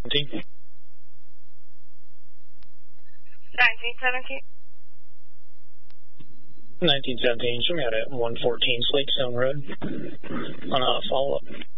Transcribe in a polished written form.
1917. 1917, show me out at 114 Slate Stone Road on a follow-up.